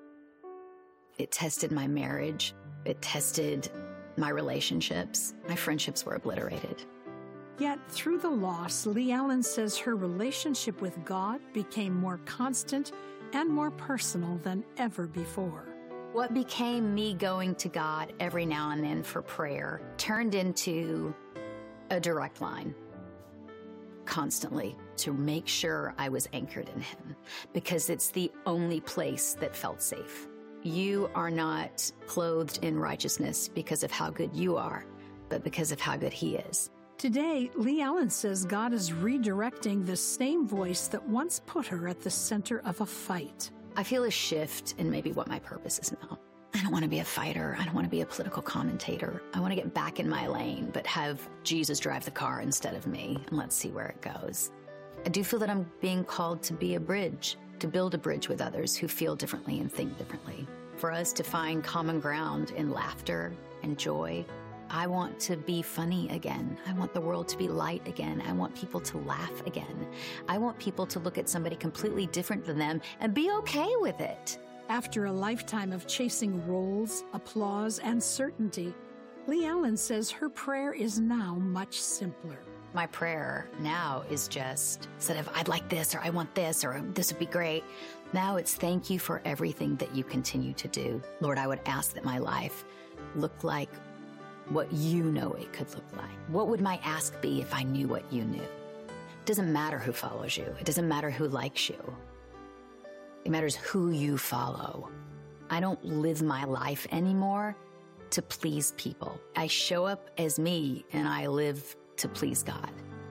It tested my marriage. It tested my relationships. My friendships were obliterated. Yet, through the loss, Lee Allen says her relationship with God became more constant and more personal than ever before. What became me going to God every now and then for prayer turned into a direct line, constantly, to make sure I was anchored in Him, because it's the only place that felt safe. You are not clothed in righteousness because of how good you are, but because of how good He is. Today, Lee Allen says God is redirecting the same voice that once put her at the center of a fight. I feel a shift in maybe what my purpose is now. I don't want to be a fighter. I don't want to be a political commentator. I want to get back in my lane, but have Jesus drive the car instead of me, and let's see where it goes. I do feel that I'm being called to be a bridge, to build a bridge with others who feel differently and think differently. For us to find common ground in laughter and joy. I want to be funny again. I want the world to be light again. I want people to laugh again. I want people to look at somebody completely different than them and be okay with it. After a lifetime of chasing roles, applause, and certainty, Lee Allen says her prayer is now much simpler. My prayer now is just, instead of I'd like this or I want this or this would be great, now it's thank you for everything that you continue to do. Lord, I would ask that my life look like what you know it could look like. What would my ask be if I knew what you knew? It doesn't matter who follows you. It doesn't matter who likes you. It matters who you follow. I don't live my life anymore to please people. I show up as me and I live to please God.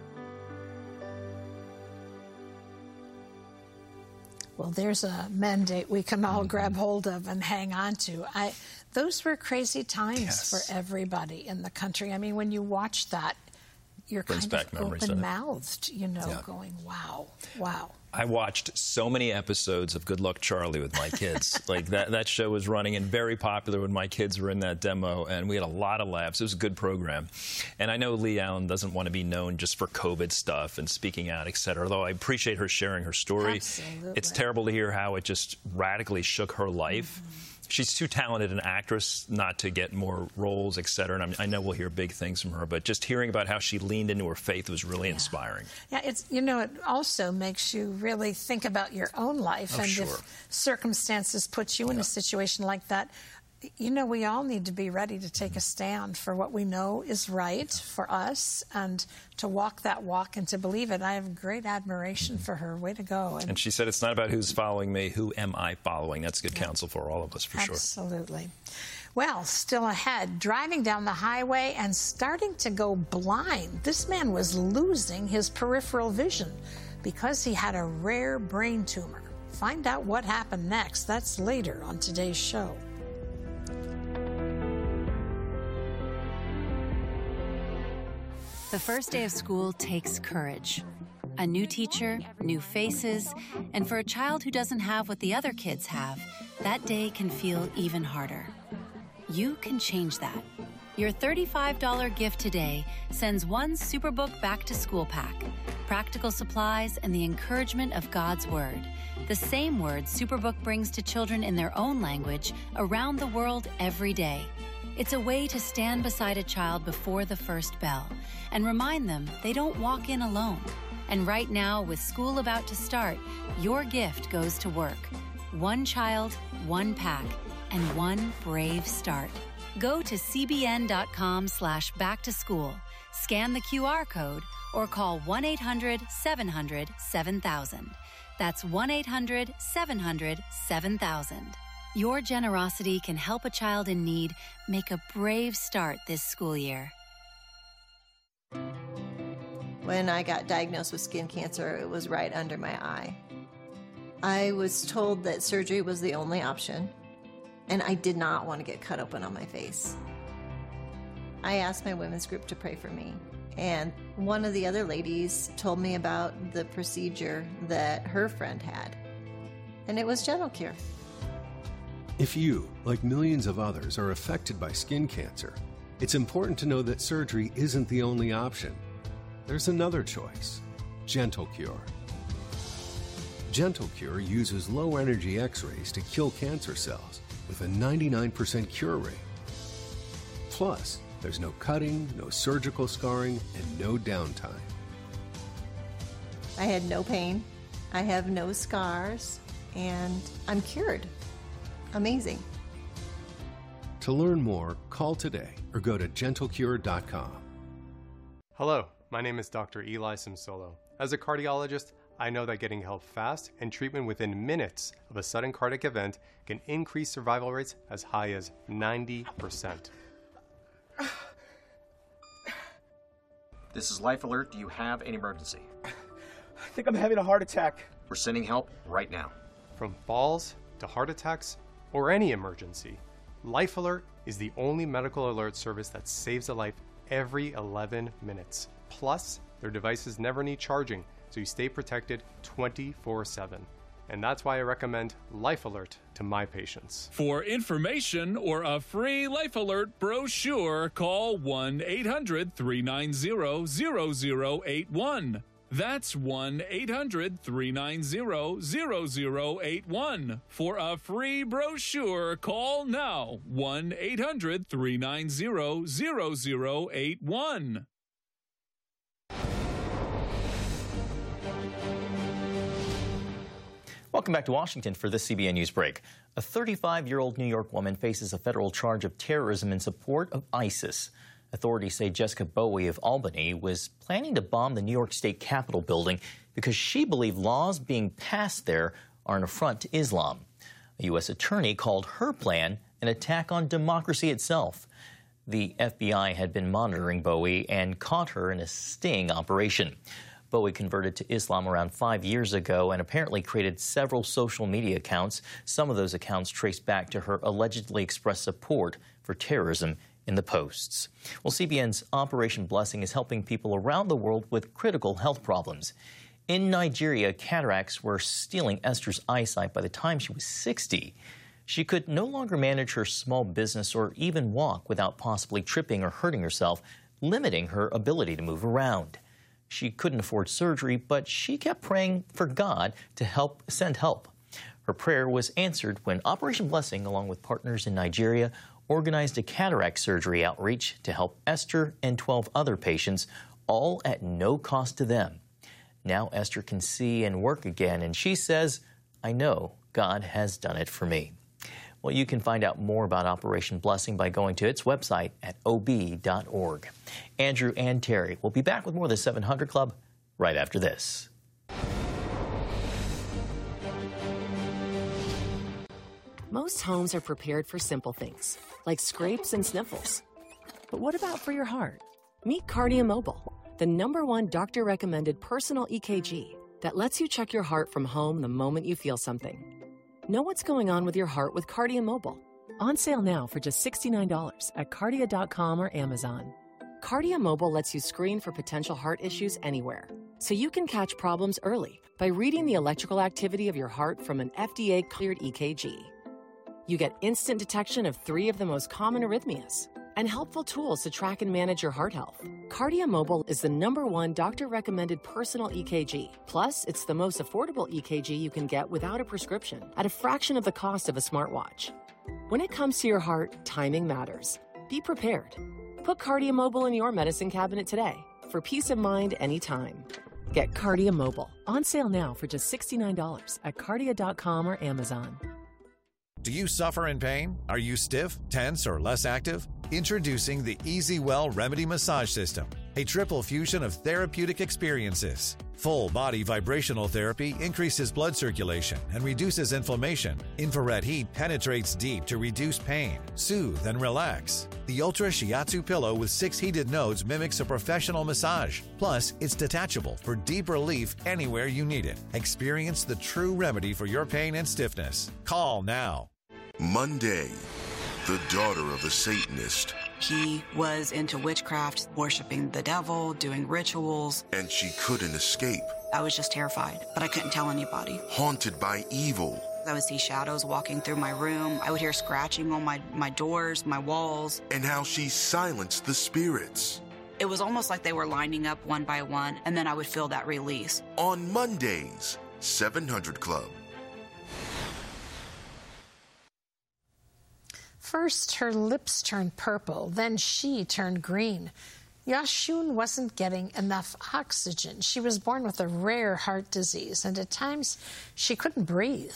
Well, there's a mandate we can all grab hold of and hang on to. I, those were crazy times yes. for everybody in the country. I mean, when you watch that, you're Brings kind of open-mouthed, you know, yeah. going, wow, wow. I watched so many episodes of Good Luck Charlie with my kids. like that, that show was running and very popular when my kids were in that demo, and we had a lot of laughs. It was a good program. And I know Lee Allen doesn't want to be known just for COVID stuff and speaking out, et cetera, although I appreciate her sharing her story. Absolutely. It's terrible to hear how it just radically shook her life. Mm-hmm. She's too talented an actress not to get more roles, et cetera. And I know we'll hear big things from her, but just hearing about how she leaned into her faith was really yeah. inspiring. Yeah, it's, you know, it also makes you really think about your own life. Oh, and sure. if circumstances put you yeah. in a situation like that, you know, we all need to be ready to take a stand for what we know is right for us and to walk that walk and to believe it. I have great admiration for her. Way to go. And, and she said it's not about who's following me, who am I following? That's good yeah. counsel for all of us, for Absolutely. sure. Absolutely. Well, still ahead, driving down the highway and starting to go blind. This man was losing his peripheral vision because he had a rare brain tumor. Find out what happened next. That's later on today's show. The first day of school takes courage. A new teacher, new faces, and for a child who doesn't have what the other kids have, that day can feel even harder. You can change that. Your thirty-five dollars gift today sends one Superbook Back to School pack, practical supplies, and the encouragement of God's Word. The same word Superbook brings to children in their own language around the world every day. It's a way to stand beside a child before the first bell and remind them they don't walk in alone. And right now, with school about to start, your gift goes to work. One child, one pack, and one brave start. Go to cbn.com slash back to school, scan the Q R code, or call one eight hundred seven hundred seven thousand. That's one eight hundred seven hundred seven thousand. Your generosity can help a child in need make a brave start this school year. When I got diagnosed with skin cancer, it was right under my eye. I was told that surgery was the only option, and I did not want to get cut open on my face. I asked my women's group to pray for me, And one of the other ladies told me about the procedure that her friend had, and it was GentleCure. If you, like millions of others, are affected by skin cancer, it's important to know that surgery isn't the only option. There's another choice, GentleCure. GentleCure uses low-energy X-rays to kill cancer cells with a ninety-nine percent cure rate. Plus, there's no cutting, no surgical scarring, and no downtime. I had no pain, I have no scars, and I'm cured. Amazing. To learn more, call today or go to gentle cure dot com. Hello, my name is Doctor Eli Simsolo. As a cardiologist, I know that getting help fast and treatment within minutes of a sudden cardiac event can increase survival rates as high as ninety percent. This is Life Alert. Do you have an emergency? I think I'm having a heart attack. We're sending help right now. From falls to heart attacks or any emergency, Life Alert is the only medical alert service that saves a life every eleven minutes. Plus, their devices never need charging, so you stay protected twenty-four seven. And that's why I recommend Life Alert to my patients. For information or a free Life Alert brochure, call one eight hundred, three nine zero, zero zero eight one. That's one eight hundred, three nine zero, zero zero eight one. For a free brochure, call now one eight hundred, three nine zero, zero zero eight one. Welcome back to Washington for this C B N News break. A thirty-five-year-old New York woman faces a federal charge of terrorism in support of ISIS. Authorities say Jessica Bowie of Albany was planning to bomb the New York State Capitol building because she believed laws being passed there are an affront to Islam. A U S attorney called her plan an attack on democracy itself. The F B I had been monitoring Bowie and caught her in a sting operation. Bowie converted to Islam around five years ago and apparently created several social media accounts. Some of those accounts trace back to her allegedly expressed support for terrorism in the posts. Well, C B N's Operation Blessing is helping people around the world with critical health problems. In Nigeria, cataracts were stealing Esther's eyesight by the time she was sixty. She could no longer manage her small business or even walk without possibly tripping or hurting herself, limiting her ability to move around. She couldn't afford surgery, but she kept praying for God to help send help. Her prayer was answered when Operation Blessing, along with partners in Nigeria, organized a cataract surgery outreach to help Esther and twelve other patients, all at no cost to them. Now Esther can see and work again, and she says, "I know God has done it for me." Well, you can find out more about Operation Blessing by going to its website at O B dot org. Andrew and Terry will be back with more of the seven hundred Club right after this. Most homes are prepared for simple things, like scrapes and sniffles. But what about for your heart? Meet Cardia Mobile, the number one doctor-recommended personal E K G that lets you check your heart from home the moment you feel something. Know what's going on with your heart with Cardia Mobile. On sale now for just sixty-nine dollars at cardia dot com or Amazon. Cardia Mobile lets you screen for potential heart issues anywhere, so you can catch problems early by reading the electrical activity of your heart from an F D A-cleared E K G. You get instant detection of three of the most common arrhythmias and helpful tools to track and manage your heart health. Cardia Mobile is the number one doctor-recommended personal E K G. Plus, it's the most affordable E K G you can get without a prescription at a fraction of the cost of a smartwatch. When it comes to your heart, timing matters. Be prepared. Put Cardia Mobile in your medicine cabinet today for peace of mind anytime. Get Cardia Mobile. On sale now for just sixty-nine dollars at cardia dot com or Amazon. Do you suffer in pain? Are you stiff, tense, or less active? Introducing the EasyWell Remedy Massage System, a triple fusion of therapeutic experiences. Full body vibrational therapy increases blood circulation and reduces inflammation. Infrared heat penetrates deep to reduce pain, soothe, and relax. The Ultra Shiatsu pillow with six heated nodes mimics a professional massage. Plus, it's detachable for deep relief anywhere you need it. Experience the true remedy for your pain and stiffness. Call now. Monday, the daughter of a Satanist He was into witchcraft, worshiping the devil, doing rituals. And she couldn't escape. I was just terrified, but I couldn't tell anybody. Haunted by evil. I would see shadows walking through my room. I would hear scratching on my, my doors, my walls. And how she silenced the spirits. It was almost like they were lining up one by one, and then I would feel that release. On Mondays, seven hundred Club. First, her lips turned purple, then she turned green. Yashun wasn't getting enough oxygen. She was born with a rare heart disease, and at times she couldn't breathe.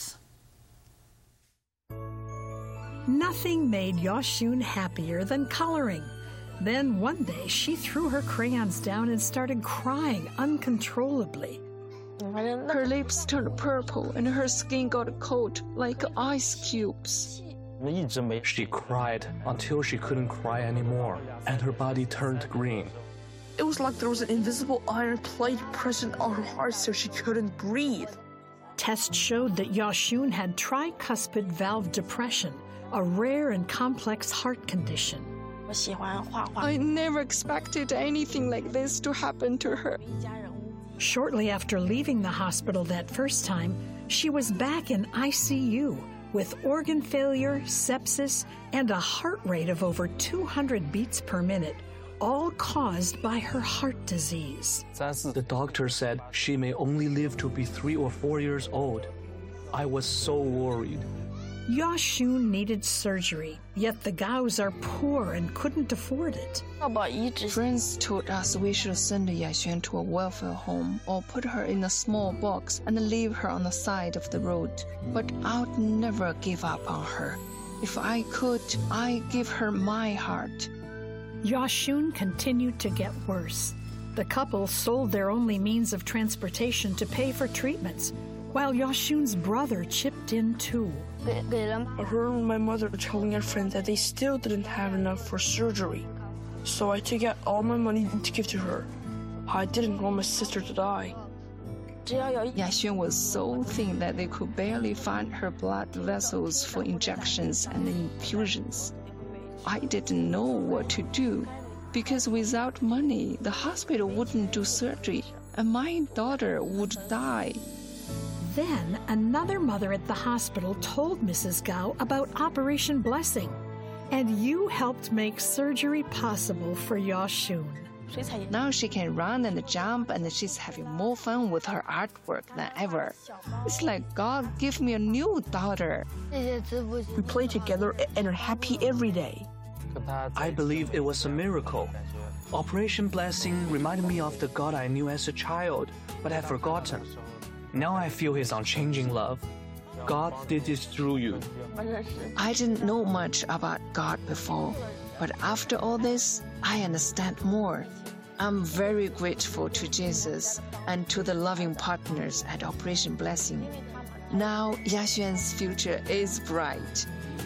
Nothing made Yashun happier than coloring. Then one day she threw her crayons down and started crying uncontrollably. Her lips turned purple and her skin got cold like ice cubes. She cried until she couldn't cry anymore, and her body turned green. It was like there was an invisible iron plate present on her heart so she couldn't breathe. Tests showed that Yashun had tricuspid valve depression, a rare and complex heart condition. I never expected anything like this to happen to her. Shortly after leaving the hospital that first time, she was back in I C U with organ failure, sepsis, and a heart rate of over two hundred beats per minute, all caused by her heart disease. The doctor said she may only live to be three or four years old. I was so worried. Yashun needed surgery, yet the Gaos are poor and couldn't afford it. Friends told us we should send Yashun to a welfare home or put her in a small box and leave her on the side of the road. But I'd never give up on her. If I could, I'd give her my heart. Yashun continued to get worse. The couple sold their only means of transportation to pay for treatments, while Yashun's brother chipped in too. I heard my mother telling a friend that they still didn't have enough for surgery. So I took out all my money to give to her. I didn't want my sister to die. Yashun was so thin that they could barely find her blood vessels for injections and infusions. I didn't know what to do, because without money, the hospital wouldn't do surgery, and my daughter would die. Then another mother at the hospital told Missus Gao about Operation Blessing, and you helped make surgery possible for Yashun. Now she can run and jump, and she's having more fun with her artwork than ever. It's like God gave me a new daughter. We play together and are happy every day. I believe it was a miracle. Operation Blessing reminded me of the God I knew as a child, but had forgotten. Now I feel His unchanging love. God did this through you. I didn't know much about God before, but after all this, I understand more. I'm very grateful to Jesus and to the loving partners at Operation Blessing. Now Yashun's future is bright.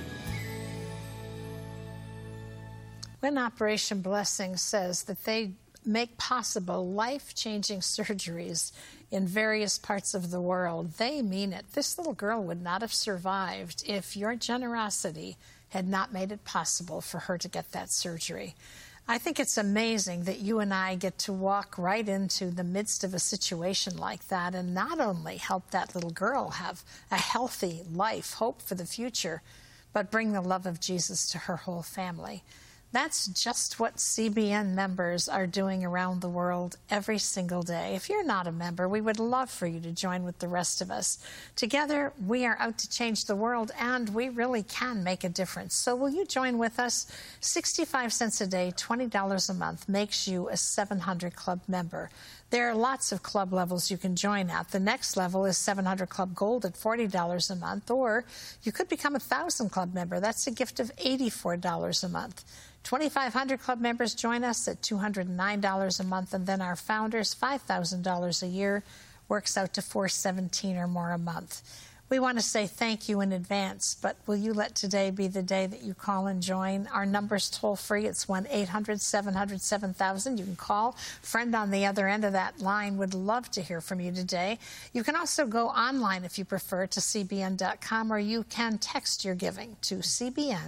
When Operation Blessing says that they make possible life-changing surgeries in various parts of the world, they mean it. This little girl would not have survived if your generosity had not made it possible for her to get that surgery. I think it's amazing that you and I get to walk right into the midst of a situation like that and not only help that little girl have a healthy life, hope for the future, but bring the love of Jesus to her whole family. That's just what C B N members are doing around the world every single day. If you're not a member, we would love for you to join with the rest of us. Together, we are out to change the world, and we really can make a difference. So will you join with us? sixty-five cents a day, twenty dollars a month makes you a seven hundred Club member. There are lots of club levels you can join at. The next level is seven hundred Club Gold at forty dollars a month, or you could become a one thousand Club member. That's a gift of eighty-four dollars a month. twenty-five hundred Club members join us at two hundred nine dollars a month, and then our founders, five thousand dollars a year, works out to four hundred seventeen dollars or more a month. We want to say thank you in advance, but will you let today be the day that you call and join? Our number's toll-free. It's one eight hundred seven hundred seven thousand. You can call. Friend on the other end of that line would love to hear from you today. You can also go online if you prefer to C B N dot com, or you can text your giving to C B N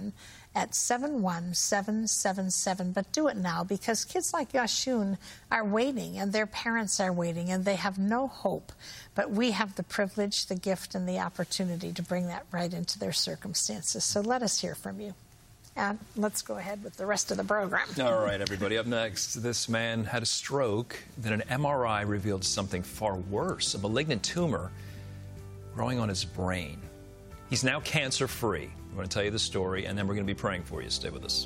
at seven one seven seven seven. But do it now, because kids like Yashun are waiting, and their parents are waiting, and they have no hope. But we have the privilege, the gift, and the opportunity to bring that right into their circumstances. So let us hear from you. And let's go ahead with the rest of the program. All right, everybody. Up next, this man had a stroke. Then an M R I revealed something far worse, a malignant tumor growing on his brain. He's now cancer-free. I'm going to tell you the story, and then we're going to be praying for you. Stay with us.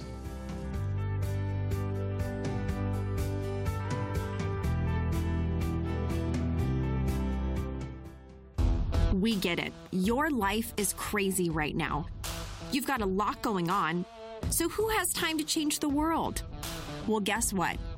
We get it. Your life is crazy right now. You've got a lot going on. So who has time to change the world? Well, guess what?